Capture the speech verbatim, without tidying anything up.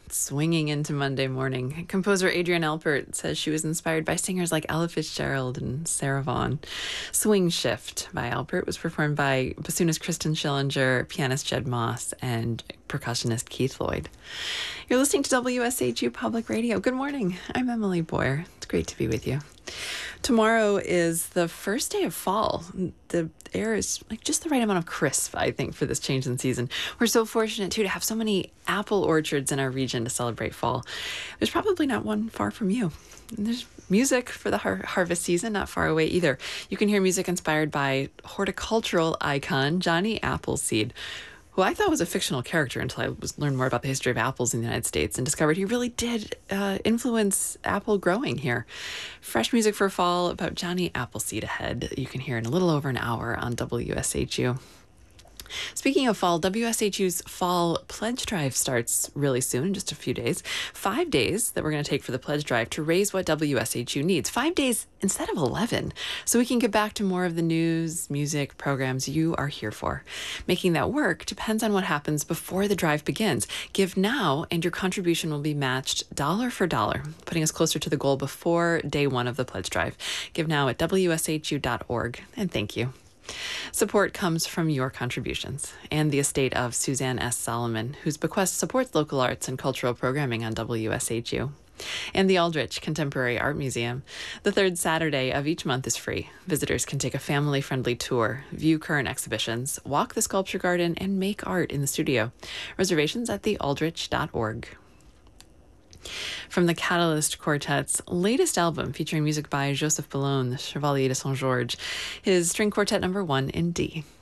Swinging into Monday morning. Composer Adrienne Alpert says she was inspired by singers like Ella Fitzgerald and Sarah Vaughan. Swing Shift by Alpert was performed by bassoonist Kristen Schillinger, pianist Jed Moss, and percussionist Keith Lloyd. You're listening to W S H U Public Radio. Good morning. I'm Emily Boyer. It's great to be with you. Tomorrow is the first day of fall. The air is like just the right amount of crisp, I think, for this change in season. We're so fortunate, too, to have so many apple orchards in our region to celebrate fall. There's probably not one far from you. And there's music for the har- harvest season not far away either. You can hear music inspired by horticultural icon Johnny Appleseed, who I thought was a fictional character until I was learned more about the history of apples in the United States and discovered he really did uh, influence apple growing here. Fresh music for fall about Johnny Appleseed ahead. You can hear in a little over an hour on W S H U. Speaking of fall, W S H U's Fall Pledge Drive starts really soon, in just a few days. Five days that we're going to take for the Pledge Drive to raise what W S H U needs. Five days instead of eleven, so we can get back to more of the news, music, programs you are here for. Making that work depends on what happens before the drive begins. Give now, and your contribution will be matched dollar for dollar, putting us closer to the goal before day one of the Pledge Drive. Give now at W S H U dot org, and thank you. Support comes from your contributions and the estate of Suzanne S. Solomon, whose bequest supports local arts and cultural programming on W S H U. And the Aldrich Contemporary Art Museum. The third Saturday of each month is free. Visitors can take a family-friendly tour, view current exhibitions, walk the sculpture garden, and make art in the studio. Reservations at the aldrich dot org. From the Catalyst Quartet's latest album, featuring music by Joseph Bellone, the Chevalier de Saint-Georges, his string quartet number one in D.